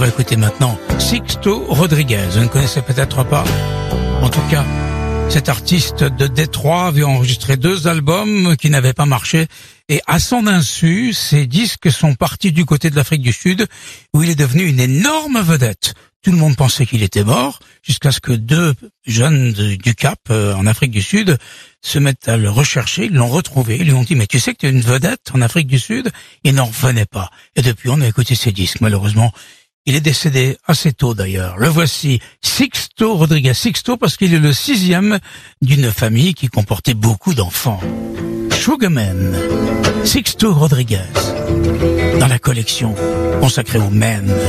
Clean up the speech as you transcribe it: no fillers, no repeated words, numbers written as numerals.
On va écouter maintenant Sixto Rodriguez. Vous ne connaissez peut-être pas. En tout cas, cet artiste de Détroit avait enregistré 2 albums qui n'avaient pas marché. Et à son insu, ces disques sont partis du côté de l'Afrique du Sud, où il est devenu une énorme vedette. Tout le monde pensait qu'il était mort, jusqu'à ce que 2 jeunes du Cap, en Afrique du Sud, se mettent à le rechercher. Ils l'ont retrouvé. Ils lui ont dit, mais tu sais que tu es une vedette en Afrique du Sud? Il n'en revenait pas. Et depuis, on a écouté ses disques, malheureusement. Il est décédé assez tôt d'ailleurs. Le voici, Sixto Rodriguez. Sixto parce qu'il est le 6e d'une famille qui comportait beaucoup d'enfants. Sugarman, Sixto Rodriguez, dans la collection consacrée aux men.